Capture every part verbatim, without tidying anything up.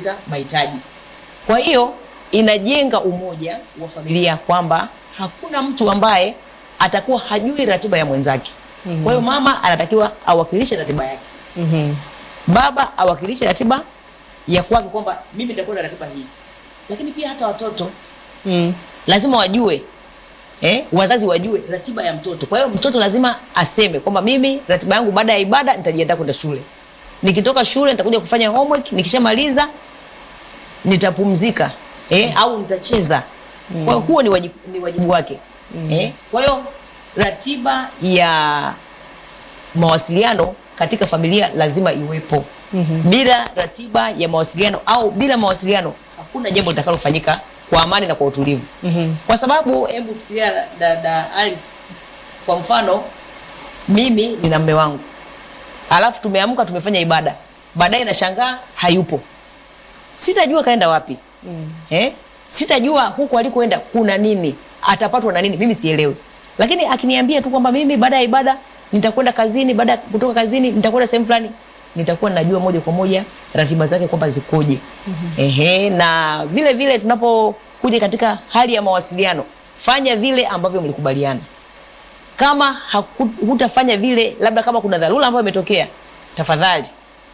kuleta mahitaji. Kwa hiyo inajenga umoja wa familia kwamba hakuna mtu ambaye atakuwa hajui ratiba ya mwenzake. Mm-hmm. Kwa hiyo mama anatakiwa awakilishe ratiba yake. Mhm. Baba awakilishe ratiba ya kwake kwamba mimi nitakuwa na ratiba hii. Lakini pia hata watoto Mm. lazima wajue, eh, wazazi wajue ratiba ya mtoto. Kwa hiyo mtoto lazima aseme kwamba mimi ratiba yangu baada ya ibada nitajiandaa kwenda shule. Nikitoka shule nitakuja kufanya homework, nikishamaliza nitapumzika, eh, mm. au nitacheza. Mm. Kwa hiyo huo ni wajibu, ni wajibu wake. Mm. Eh, kwa hiyo ratiba ya mawasiliano katika familia lazima iwepo. Mm-hmm. Bila ratiba ya mawasiliano au bila mawasiliano hakuna jambo litakalofanyika kwa amani na kwa utulivu. Mm-hmm. Kwa sababu hebu fikiria dada Alice, kwa mfano mimi nina mume wangu. Alafu tumeamka tumefanya ibada. Baadaye nashangaa hayupo. Sitajua kaenda wapi. Mm. Eh? Sitajua huko alikoenda kuna nini, atapatwa na nini, mimi sielewi. Lakini akiniambia tu kwamba mimi baada ya ibada nitakwenda kazini, baada kutoka kazini nitakwenda sehemu fulani, nitakuwa najua moja kwa moja ratiba zake kwamba zikoje. Mm-hmm. Ehe, na vile vile tunapokuja katika hali ya mawasiliano, fanya vile ambavyo mlikubaliana. Kama hutafanya vile, labda kama kuna dharura ambayo imetokea, tafadhali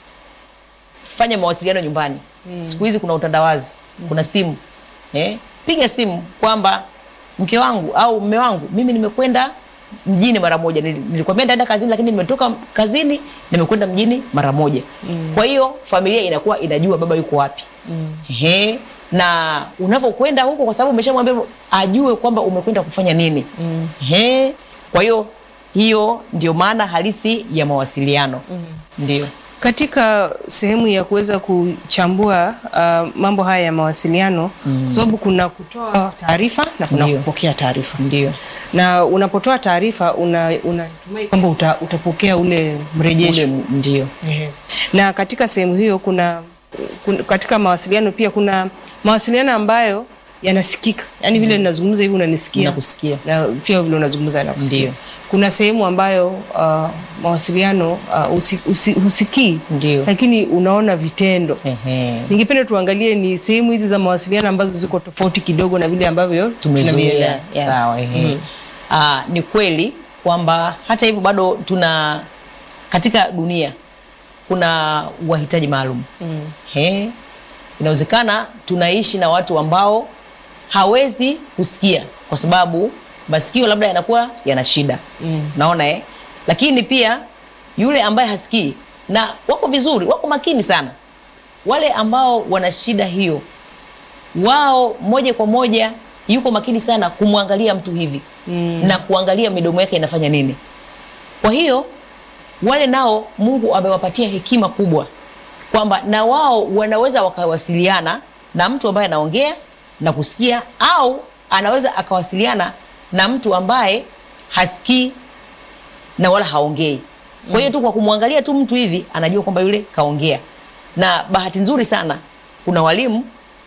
fanya mawasiliano nyumbani. Mm. Siku hizi kuna utandawazi, mm. kuna simu. Eh, piga simu kwamba mke wangu au mume wangu mimi nimekwenda mjini mara moja. Nilikwambia nitaenda kazini lakini nimetoka kazini nimekwenda mjini mara moja. Mm. Kwa hiyo familia inakuwa inajua baba yuko wapi. Mm. Ehe, na unapokwenda huko kwa sababu umeshamwambia ajue kwamba umekwenda kufanya nini. Mm. Ehe, kwa hiyo hiyo ndio maana halisi ya mawasiliano. Mm. Ndio. Katika sehemu ya kuweza kuchambua uh, mambo haya ya mawasiliano, mm. sababu kuna kutoa taarifa na kuna Ndiyo. kupokea taarifa. Ndio. Na unapotoa taarifa una unatumai kwamba uta, utapokea ule mrejesho. Ndio. Yeah. Na katika sehemu hiyo kuna, kuna katika mawasiliano pia kuna mawasiliano ambayo yanasikika. Yaani vile ninazungumza hivi unanisikia. Nakusikia. Na pia vile unazungumza nakusikia. Ndio. Kuna sehemu ambayo uh, mawasiliano uh, usi, usi, usikii. Ndio. Lakini unaona vitendo. Ehe. Ningependa tuangalie ni sehemu hizi za mawasiliano ambazo ziko tofauti kidogo na vile ambavyo tumezoea. Yeah. Sawa, ehe. Mm. Ah, ni kweli kwamba hata hivyo bado tuna katika dunia kuna wahitaji maalum. Mm. He, inawezekana tunaishi na watu ambao hawezi kusikia kwa sababu masikio labda yanakuwa yana shida. Mm. Naona eh. Lakini pia yule ambaye hasikii na wako vizuri, wako makini sana. Wale ambao wana shida hiyo, wao moja kwa moja yuko makini sana kumwangalia mtu hivi. Mm. Na kuangalia midomo yake inafanya nini. Kwa hiyo wale nao Mungu amewapatia hekima kubwa kwamba na wao wanaweza wakawasiliana na mtu ambaye anaongea na kusikia, au anaweza akawasiliana na mtu ambaye hasikii na wala haongei. Kwa hiyo tu kwa kumwangalia tu mtu hivi anajua kwamba yule kaongea. Na bahati nzuri sana kuna walimu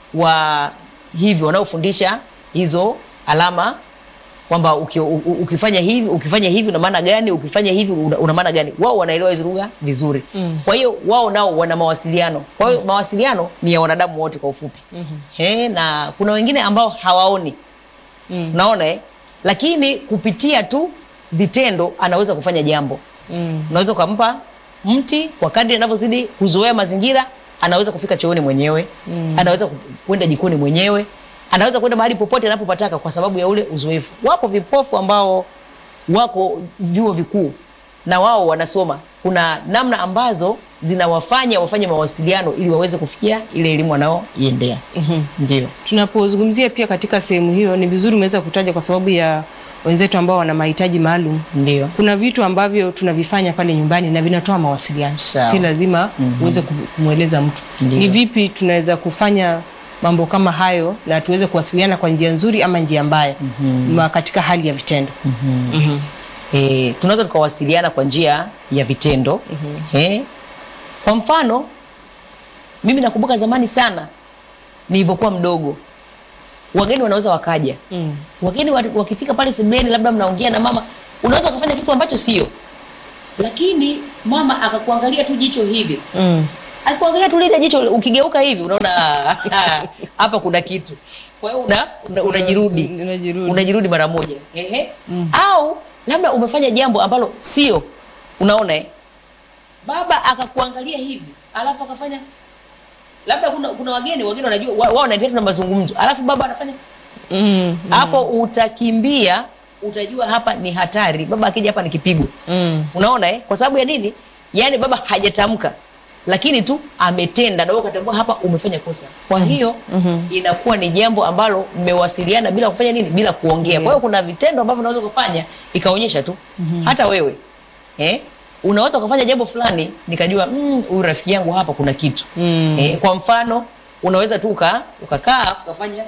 wa hivi wanaofundisha hizo alama kwamba uki, ukifanya hivi ukifanya hivi una maana gani, ukifanya hivi una, una maana gani. Wao wanaelewa hizo lugha vizuri. Mm. Kwa hiyo wao nao wana mawasiliano. Kwa hiyo mm. mawasiliano ni ya wanadamu wote kwa ufupi. Mm-hmm. He, na kuna wengine ambao hawaoni. Mm. Naona eh, lakini kupitia tu vitendo anaweza kufanya jambo. Mm. Unaweza kumpa mti kwa kadri anavyozidi kuzoea mazingira, anaweza kufika chooni mwenyewe. Mm. Anaweza kwenda jikoni mwenyewe. Anaweza kwenda mahali popote anapopataka kwa sababu ya ule uzoefu. Wapo vipofu ambao wako vyuo vikuu na wao wanasoma. Kuna namna ambazo zinawafanya wafanye mawasiliano ili waweze kufikia ile elimu wanaoiendea. Mhm. Ndio. Tunapozungumzia pia katika sehemu hiyo ni vizuri umeweza kutaja kwa sababu ya wenzetu ambao wana mahitaji maalum. Ndio. Kuna vitu ambavyo tunavifanya pale nyumbani na vinatoa mawasiliano. Si lazima mm-hmm. uweze kumueleza mtu. Ndiyo. Ni vipi tunaweza kufanya mambo kama hayo na tuweze kuwasiliana kwa njia nzuri ama njia mbaya. Mm-hmm. katika hali ya vitendo. Mm-hmm. Mm-hmm. Eh, tunaweza tukawasiliana kwa njia ya vitendo. Mm-hmm. Eh, kwa mfano mimi nakumbuka zamani sana nilivyokuwa mdogo, wageni wanaweza wakaja. Mm. Wageni wakifika pale sebuleni, labda mnaongea na mama, unaweza kufanya kitu ambacho sio, lakini mama akakuangalia tu jicho hivi. Mm. Akuangalia tu lile jicho, ukigeuka hivi unaona hapa kuna kitu. Kwa hiyo una, una, unajirudi. Unajirudi. Unajirudi mara moja. Ehe. Mm. Au labda umefanya jambo ambalo sio. Unaona eh? Baba akakuangalia hivi, alafu akafanya labda kuna kuna wageni, wageni wanajua wao wanaendelea na mazungumzo. Alafu baba anafanya mm. hapo mm. utakimbia, utajua hapa ni hatari. Baba akija hapa ni kipigo. Mm. Unaona eh? Kwa sababu ya nini? Yaani baba hajatamka, lakini tu ametenda na wewe ukatambua hapa umefanya kosa. Kwa hiyo mm -hmm. inakuwa ni jambo ambalo mmewasiliana bila kufanya nini? Bila kuongea. Mm. Kwa hiyo kuna vitendo ambavyo unaweza kufanya ikaonyesha tu. Mm -hmm. Hata wewe eh unaweza kufanya jambo fulani nikajua mm huyu rafiki yangu hapa kuna kitu. Mm. Eh, kwa mfano unaweza tu uka ukakaa ukafanya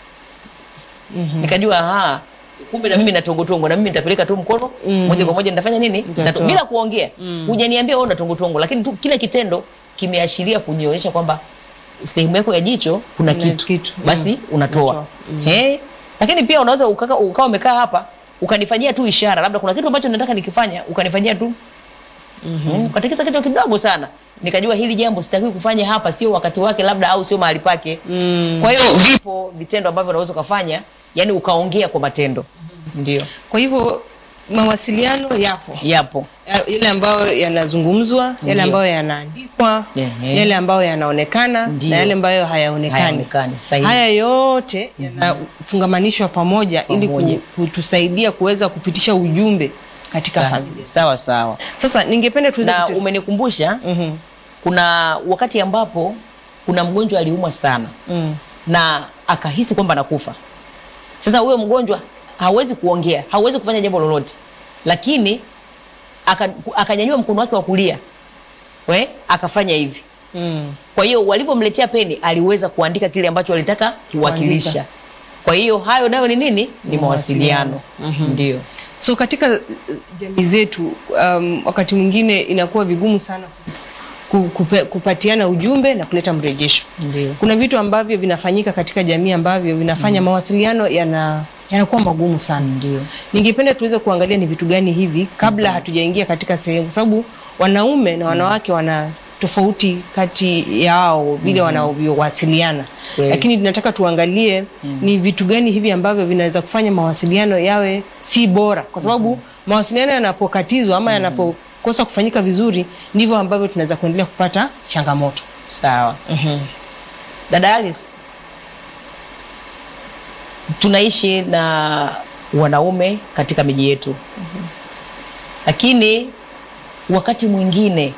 mm -hmm. nikajua aha kumbe na mimi natongotongo na mimi nitapeleka tu mkono mm -hmm. moja kwa moja nitafanya nini? Nito, bila kuongea. Mm. Hujaniambia wewe unatongotongo, lakini tu kile kitendo kimeashiria kunionyesha kwamba sehemu yako ya jicho kuna kitu. kitu. Basi mm. unatoa. Mm. Eh, lakini pia unaweza ukaka ukawa umekaa hapa ukanifanyia tu ishara, labda kuna kitu ambacho nataka nikifanya ukanifanyia tu mm -hmm. ukatikisa kitu kidogo sana nikajua hili jambo sitaki kufanya hapa, sio wakati wake labda au sio mahali pake. Mm. Kwa hiyo vipo vitendo ambavyo unaweza kufanya, yani ukaongea kwa matendo. Mm-hmm. Ndio. Kwa hivyo mawasiliano yapo. Yapo. Yale ambayo yanazungumzwa, yale ambayo yanaandikwa, yeah, yale ambayo yanaonekana na yale ambayo hayaonekani. Haya yote yanafungamanishwa pamoja, pamoja ili kutusaidia kuweza kupitisha ujumbe katika sawa, familia. Sawa sawa. Sasa ningependa tuweze na umenikumbusha mm-hmm. kuna wakati ambapo kuna mgonjwa aliumwa sana mm. na akahisi kwamba anakufa. Sasa huyo mgonjwa hawezi kuongea, hawezi kufanya jambo lolote, lakini akanyanyua aka mkono wake wa kulia, we akafanya hivi. Mm. Kwa hiyo walipomletea peni aliweza kuandika kile ambacho walitaka kuwakilisha. Kwa hiyo hayo nayo ni nini? Ni mawasiliano. Mm-hmm. Ndio. So katika jamii zetu um, wakati mwingine inakuwa vigumu sana kupe, kupatiana ujumbe na kuleta mrejesho. Ndiyo. Kuna vitu ambavyo vinafanyika katika jamii ambavyo vinafanya mm. mawasiliano yana yanakuwa magumu sana. Ndiyo. Ningependa tuweze kuangalia ni vitu gani hivi kabla mm. hatujaingia katika sehemu, kwa sababu wanaume na wanawake wana tofauti kati yao vile mm. wanavyowasiliana. Okay. Lakini tunataka tuangalie mm. ni vitu gani hivi ambavyo vinaweza kufanya mawasiliano yawe si bora, kwa sababu mm. mawasiliano yanapokatizwa ama mm. yanapokosa kufanyika vizuri ndivyo ambavyo tunaweza kuendelea kupata changamoto. Sawa. Mhm. Dada Alice, tunaishi na wanaume katika miji yetu. Mm-hmm. Lakini wakati mwingine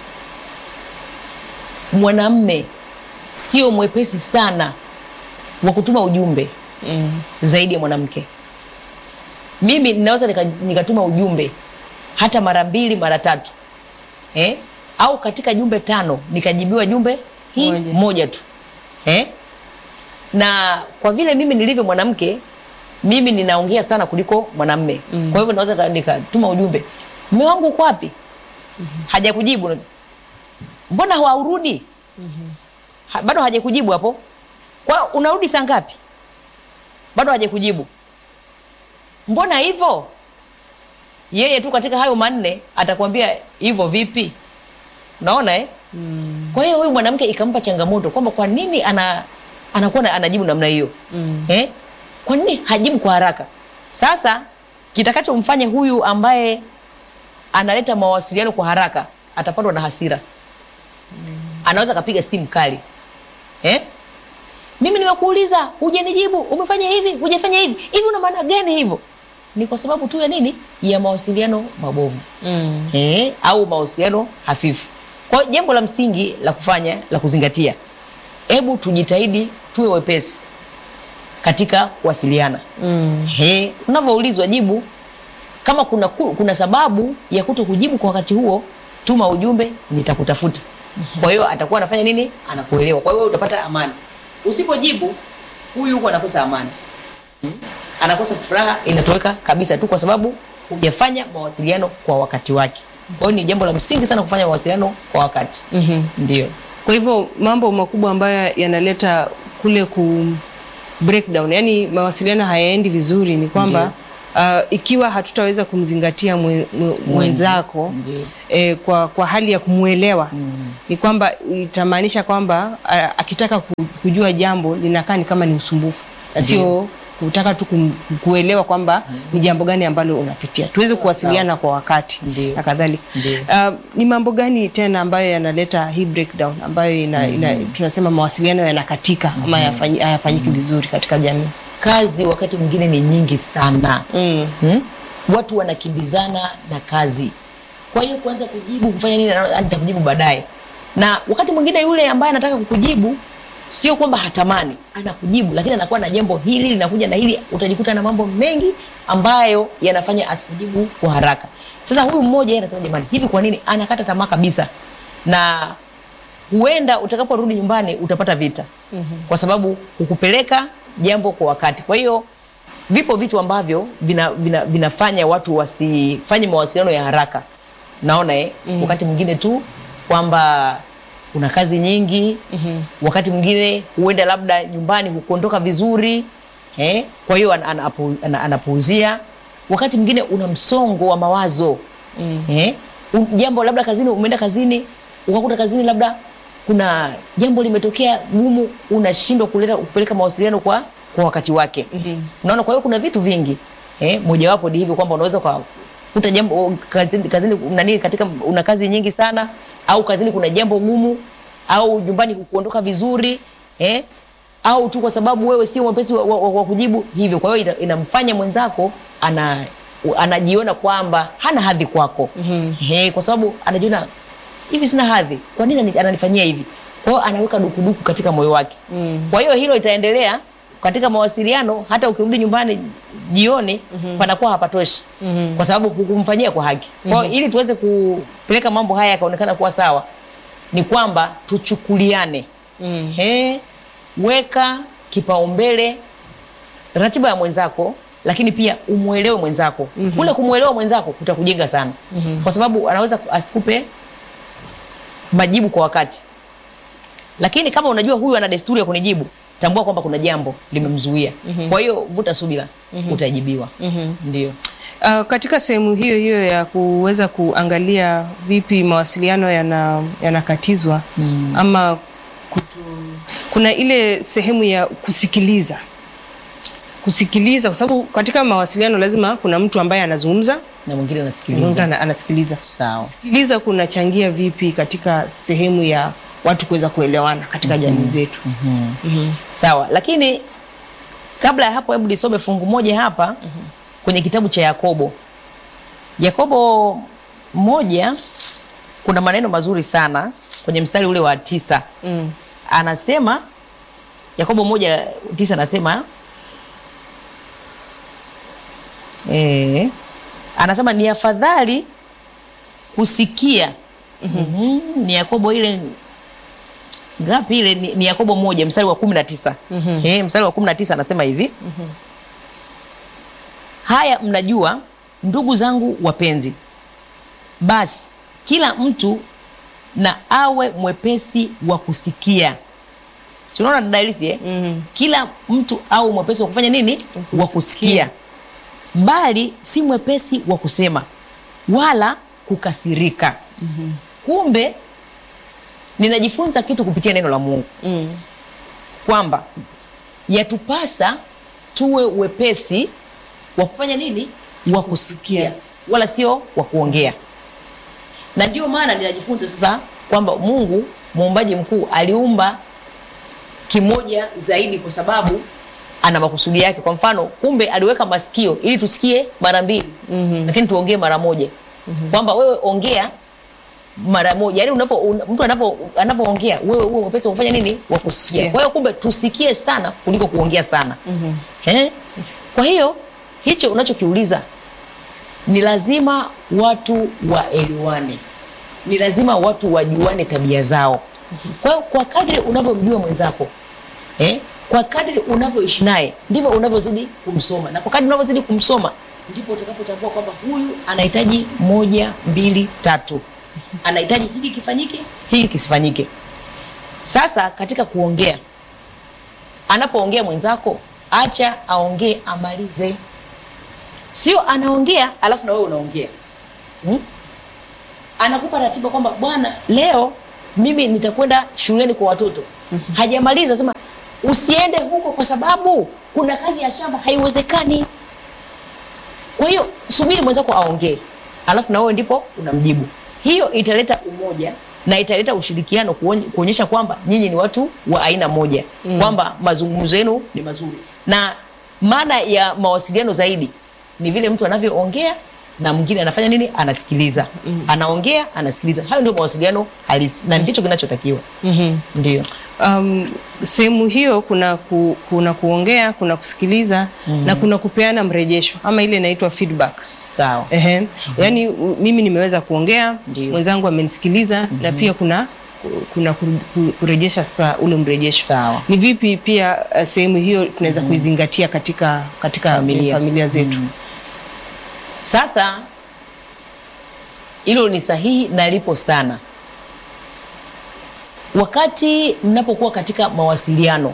mwanamume sio mwepesi sana wa kutuma ujumbe mm. zaidi ya mwanamke. Mimi ninaweza nika, nikatuma ujumbe hata mara mbili mara tatu. Eh? Au katika jumbe tano nikajibiwa jumbe hii moja, moja tu. Eh? Na kwa vile mimi nilivyo mwanamke, mimi ninaongea sana kuliko mwanamume. Mm. Kwa hivyo naweza nikatuma ujumbe, mume wangu uko wapi? Mm-hmm. Hajakujibu. Mbona haurudi? Mm-hmm. Ha, bado hajakujibu hapo. Kwa unarudi saa ngapi? Bado hajakujibu. Mbona hivyo? Yeye tu katika hayo manne atakwambia hivyo vipi? Unaona eh? Mm. Kwa hiyo huyu mwanamke ikampa changamoto kwamba kwa nini ana anakuwa anajibu namna hiyo? Mm. Eh? Kwa nini hajibu kwa haraka? Sasa kitakachomfanya huyu ambaye analeta mawasiliano kwa haraka atapatwa na hasira. Mm. Anaweza kapiga simu kali. Eh? Mimi nimekuuliza, hujanijibu, umefanya hivi, hujafanya hivi. Hivi una maana gani hivyo? Ni kwa sababu tu ya nini? Ya mawasiliano mabovu. Mm. Eh, au mawasiliano hafifu. Kwa jambo la msingi la kufanya, la kuzingatia, hebu tujitahidi tuwe wepesi katika kuwasiliana. Mm. Eh, unavyoulizwa jibu. Kama kuna kuna sababu ya kuto kujibu kwa wakati huo, tuma ujumbe, nitakutafuta. Kwa hiyo atakuwa anafanya nini? Anakuelewa. Kwa hiyo utapata amani. Usipojibu, huyu huko anakosa amani. Hmm? Anakosa furaha, inatoweka kabisa tu kwa sababu hujafanya mawasiliano kwa wakati wake. Kwa hiyo ni jambo la msingi sana kufanya mawasiliano kwa wakati. Mhm. Ndio. Kwa hivyo mambo makubwa ambayo yanaleta kule ku breakdown, yani mawasiliano hayaendi vizuri, ni kwamba uh, ikiwa hatutaweza kumzingatia mwe, mwe, mwenzako eh, kwa, kwa hali ya kumuelewa mm. ni kwamba itamaanisha kwamba uh, akitaka kujua jambo linakaa ni kama ni usumbufu na sio kutaka tu kuelewa kwamba mm. ni jambo gani ambalo unapitia, tuweze kuwasiliana kwa wakati na kadhalika. Uh, ni mambo gani tena ambayo yanaleta hii breakdown ambayo ina, mm. ina, tunasema mawasiliano yanakatika mm. ama hayafanyiki mm. vizuri katika jamii? Kazi wakati mwingine ni nyingi sana mm. hmm? Watu wanakimbizana na kazi, kwa hiyo kuanza kujibu kufanya nini, nitakujibu baadaye. Na wakati mwingine yule ambaye anataka kukujibu sio kwamba hatamani, anakujibu, lakini anakuwa na jambo hili linakuja na hili, utajikuta na mambo mengi ambayo yanafanya asikujibu kwa haraka. Sasa huyu mmoja yeye anasema jamani, hivi kwa nini? Anakata tamaa kabisa, na huenda utakaporudi nyumbani utapata vita mm-hmm. kwa sababu hukupeleka jambo kwa wakati. Kwa hiyo vipo vitu ambavyo vina, vina, vinafanya watu wasifanye mawasiliano ya haraka. Naona eh mm-hmm. wakati mwingine tu kwamba una kazi nyingi mm-hmm. wakati mwingine huenda labda nyumbani hukuondoka vizuri eh, kwa hiyo anapu, anapuuzia. Wakati mwingine una msongo wa mawazo mm. eh, jambo labda kazini, umeenda kazini ukakuta kazini labda kuna jambo limetokea gumu, unashindwa kuleta kupeleka mawasiliano kwa kwa wakati wake mm-hmm. unaona, kwa hiyo kuna vitu vingi eh, mojawapo ni hivi kwamba unaweza kwa kuta jambo kazini, kazini nani katika una kazi nyingi sana, au kazini kuna jambo gumu, au nyumbani kuondoka vizuri eh, au tu kwa sababu wewe sio mwepesi wa, wa, wa, wa kujibu hivyo. Kwa hiyo inamfanya mwenzako ana anajiona kwamba hana hadhi kwako mm-hmm. eh, kwa sababu anajiona hivi sina hadhi, kwa nini ananifanyia hivi? Kwa hiyo anaweka dukuduku katika moyo wake mm. Kwa hiyo hilo itaendelea katika mawasiliano, hata ukirudi nyumbani jioni mm-hmm. panakuwa hapatoshi mm-hmm. kwa sababu hukumfanyia kwa haki mm-hmm. Kwa hiyo ili tuweze kupeleka mambo haya yakaonekana kuwa sawa, ni kwamba tuchukuliane mm. He, weka kipaumbele ratiba ya mwenzako, lakini pia umuelewe mwenzako mm-hmm. Kule kumuelewa mwenzako kutakujenga sana mm-hmm. kwa sababu anaweza asikupe majibu kwa wakati, lakini kama unajua huyu ana desturi ya kunijibu, tambua kwamba kuna jambo limemzuia mm-hmm. Kwa hiyo vuta subira mm-hmm. utajibiwa mm-hmm. Ndio. Uh, katika sehemu hiyo hiyo ya kuweza kuangalia vipi mawasiliano yana yanakatizwa mm. ama kutu, kuna ile sehemu ya kusikiliza kusikiliza kwa sababu katika mawasiliano lazima kuna mtu ambaye anazungumza na mwingine anasikiliza. Mtu anasikiliza. Sawa. Sikiliza kunachangia vipi katika sehemu ya watu kuweza kuelewana katika mm-hmm. jamii zetu? Mm-hmm. Mm-hmm. Sawa, lakini kabla ya hapo hebu nisome fungu moja hapa mm-hmm. kwenye kitabu cha Yakobo. Yakobo moja kuna maneno mazuri sana kwenye mstari ule wa tisa. Mm. Anasema Yakobo moja tisa anasema eh anasema ni afadhali kusikia. Mm-hmm. Mm-hmm. Ni Yakobo ile ngapi ile ni, ni Yakobo moja mstari wa kumi na tisa. Mm-hmm. Eh, mstari wa kumi na tisa anasema hivi. Mm-hmm. Haya mnajua ndugu zangu wapenzi, basi kila mtu na awe mwepesi wa kusikia. Si unaona dalili eh? Mm-hmm. Kila mtu awe mwepesi wa kufanya nini? Kusikia. Wa kusikia. Bali si mwepesi wa kusema wala kukasirika. Mm-hmm. Kumbe ninajifunza kitu kupitia neno la Mungu. Mm. Kwamba yatupasa tuwe wepesi wa kufanya nini? Wa kusikia wala sio wa kuongea. Na ndio maana ninajifunza sasa kwamba Mungu muumbaji mkuu aliumba kimoja zaidi kwa sababu ana makusudi yake. Kwa mfano, kumbe aliweka masikio ili tusikie mara mbili, mm-hmm. lakini tuongee mara moja. Mm-hmm. Kwamba wewe ongea mara moja, yaani unapo un, mtu anapo anapoongea wewe wewe mwepesi kufanya nini? Wa kusikia. Yeah. Kwa hiyo kumbe tusikie sana kuliko kuongea sana. Mm-hmm. Eh? Kwa hiyo hicho unachokiuliza ni lazima watu waelewane. Ni lazima watu wajuane tabia zao. Mm-hmm. Kwa hiyo kwa kadri unavyomjua mwenzako, eh? Kwa kadri unavyoishi naye ndivyo unavyozidi kumsoma, na kwa kadri unavyozidi kumsoma ndipo utakapotambua kwamba huyu anahitaji moja, mbili, tatu. Anahitaji hiki kifanyike, hiki kisifanyike. Sasa katika kuongea, anapoongea mwenzako, acha aongee amalize. Sio anaongea alafu na wewe unaongea. Hmm? Anakupa ratiba kwamba bwana, leo mimi nitakwenda shuleni kwa watoto. Mm-hmm. Hajamaliza sema usiende huko kwa sababu kuna kazi ya shamba, haiwezekani. Kwa hiyo subiri mwenzako aongee, alafu na wewe ndipo unamjibu. Hiyo italeta umoja na italeta ushirikiano, kuonyesha kwamba nyinyi ni watu wa aina moja. Mm. Kwamba mazungumzo yenu ni mazuri. Na maana ya mawasiliano zaidi ni vile mtu anavyoongea na mwingine anafanya nini? Anasikiliza. Mm. Anaongea, anasikiliza. Hayo ndio mawasiliano halisi na ndicho kinachotakiwa. Mhm. Ndio. Um, sehemu hiyo kuna ku, kuna kuongea, kuna kusikiliza, mm-hmm. na kuna kupeana mrejesho ama ile inaitwa feedback. Sawa. Ehe. Mm-hmm. Yaani mimi nimeweza kuongea, mwenzangu amenisikiliza, mm-hmm. na pia kuna kuna kurejesha sasa ule mrejesho. Sawa. Ni vipi pia uh, sehemu hiyo tunaweza mm-hmm. kuizingatia katika katika familia, familia zetu? Mm-hmm. Sasa hilo ni sahihi na lipo sana. Wakati mnapokuwa katika mawasiliano,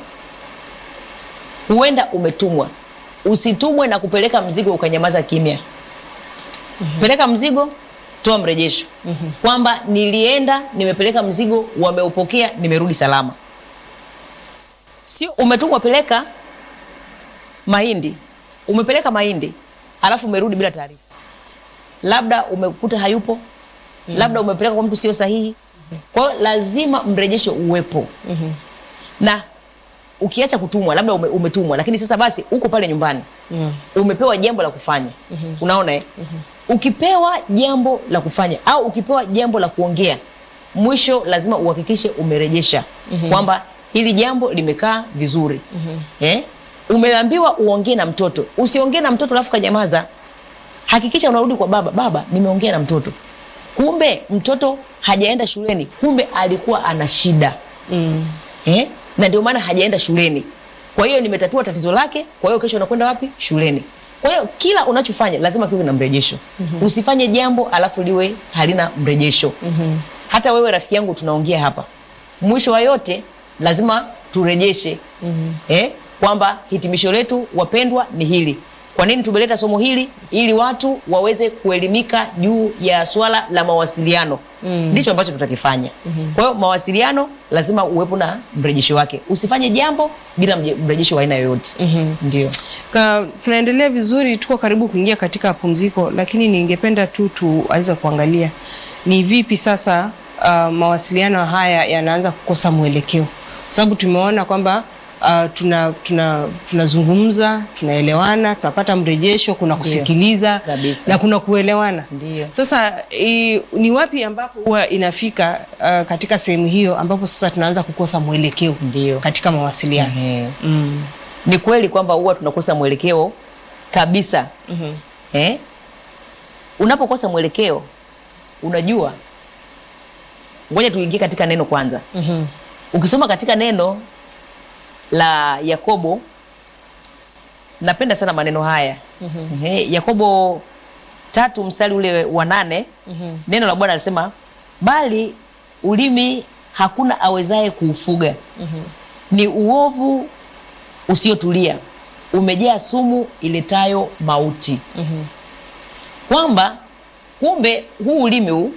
huenda umetumwa. Usitumwe na kupeleka mzigo ukanyamaza kimya. Mm-hmm. Peleka mzigo, toa mrejesho. Mm-hmm. Kwamba nilienda, nimepeleka mzigo, wameupokea, nimerudi salama. Sio umetumwa peleka mahindi. Umepeleka mahindi, alafu umerudi bila taarifa. Labda umekuta hayupo, mm-hmm. labda umepeleka kwa mtu sio sahihi. Kwa hiyo lazima mrejesho uwepo. Mm-hmm. Na ukiacha kutumwa, labda ume, umetumwa lakini sasa basi uko pale nyumbani. Mm. Umepewa jambo la kufanya. Mm-hmm. Unaona eh? Mm-hmm. Ukipewa jambo la kufanya au ukipewa jambo la kuongea, mwisho lazima uhakikishe umerejesha. Mm-hmm. Kwamba hili jambo limekaa vizuri. Mm-hmm. Eh? Umeambiwa uongee na mtoto. Usiongee na mtoto alafu kanyamaza. Hakikisha unarudi kwa baba, baba nimeongea na mtoto. Kumbe mtoto hajaenda shuleni, kumbe alikuwa ana shida. Mm. Eh? Na ndio maana hajaenda shuleni. Kwa hiyo nimetatua tatizo lake, kwa hiyo kesho unakwenda wapi? Shuleni. Kwa hiyo kila unachofanya lazima kiwe na mrejesho. Mm-hmm. Usifanye jambo alafu liwe halina mrejesho. Mm-hmm. Hata wewe rafiki yangu tunaongea hapa. Mwisho wa yote lazima turejeshe. Mm-hmm. Eh? Kwamba hitimisho letu wapendwa ni hili. Kwa nini tumeleta somo hili? Ili watu waweze kuelimika juu ya swala la mawasiliano. Ndicho mm. ambacho tutakifanya. Mm-hmm. Kwa hiyo mawasiliano lazima uwepo na mrejesho wake. Usifanye jambo bila mrejesho wa aina yoyote. Mm-hmm. Ndio. Ka, tunaendelea vizuri, tuko karibu kuingia katika pumziko, lakini ningependa tu tuanze kuangalia ni vipi sasa uh, mawasiliano haya yanaanza kukosa mwelekeo. Kwa sababu tumeona kwamba Uh, tuna tuna tunazungumza, tunaelewana, tunapata mrejesho, kuna kusikiliza. Ndiyo. Na kuna kuelewana. Ndiyo. Sasa i, ni wapi ambapo huwa inafika uh, katika sehemu hiyo ambapo sasa tunaanza kukosa mwelekeo. Ndiyo. Katika mawasiliano. Mm-hmm. Mm. Ni kweli kwamba huwa tunakosa mwelekeo kabisa. Mm-hmm. Eh? Unapokosa mwelekeo, unajua, ngoja tuingie katika neno kwanza. Mm-hmm. Ukisoma katika neno la Yakobo, napenda sana maneno haya. Mm-hmm. He, Yakobo tatu mstari ule wa nane. Mm-hmm. Neno la Bwana alisema, bali ulimi hakuna awezaye kuufuga. Mm-hmm. Ni uovu usiotulia, umejaa sumu iletayo mauti. Mm-hmm. Kwamba kumbe huu ulimi huu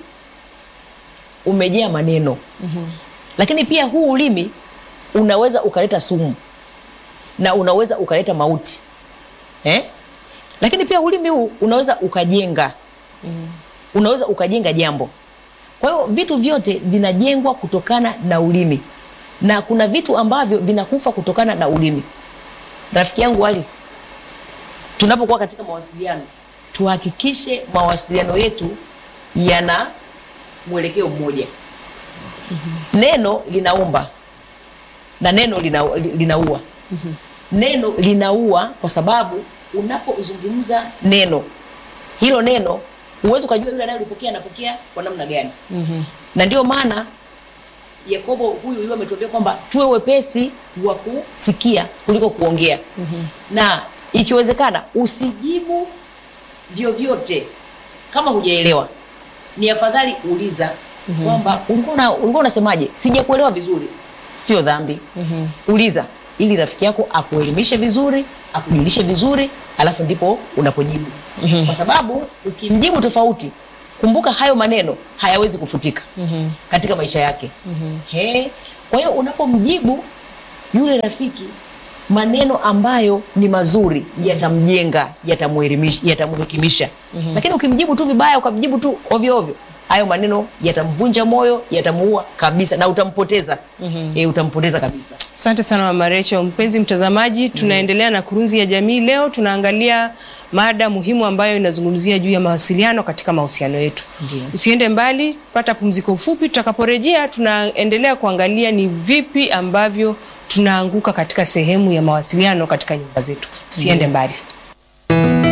umejaa maneno. Mm-hmm. Lakini pia huu ulimi unaweza ukaleta sumu na unaweza ukaleta mauti. Eh? Lakini pia ulimi huu unaweza ukajenga. Mm. Unaweza ukajenga jambo. Kwa hiyo vitu vyote vinajengwa kutokana na ulimi. Na kuna vitu ambavyo vinakufa kutokana na ulimi. Rafiki yangu Alice, tunapokuwa katika mawasiliano, tuhakikishe mawasiliano yetu yana mwelekeo mmoja. Mm-hmm. Neno linaumba na neno lina, linaua. Mm-hmm. Neno linaua kwa sababu unapozungumza neno, hilo neno uwezo kujua yule anayelipokea anapokea kwa namna gani. Mm-hmm. Na ndio maana Yakobo huyu yule ametuambia kwamba tuwe wepesi wa kusikia kuliko kuongea. Mm-hmm. Na ikiwezekana usijibu vyovyote kama hujaelewa. Ni afadhali uliza. Mm-hmm. Kwamba ulikuwa ulikuwa unasemaje? Sijakuelewa vizuri. Sio dhambi. Mm-hmm. Uliza ili rafiki yako akuelimishe vizuri, akujulishe vizuri, alafu ndipo unapojibu. Mhm. Kwa sababu ukimjibu tofauti, kumbuka hayo maneno hayawezi kufutika Mhm. katika maisha yake. Mhm. He, kwa hiyo unapomjibu yule rafiki maneno ambayo ni mazuri, yatamjenga, yatamuelimisha, yatamhekimisha. Mhm. Lakini ukimjibu tu vibaya, ukamjibu tu ovyo ovyo, hayo maneno yatamvunja moyo, yatamuua kabisa na utampoteza. Mhm. E, utampoteza kabisa. Asante sana Mama Rachel. Mpenzi mtazamaji, tunaendelea na Kurunzi ya Jamii. Leo tunaangalia mada muhimu ambayo inazungumzia juu ya mawasiliano katika mahusiano yetu. Ndiyo. Usiende mbali, pata pumziko fupi. Tutakaporejea tunaendelea kuangalia ni vipi ambavyo tunaanguka katika sehemu ya mawasiliano katika nyumba zetu. Usiende mbali.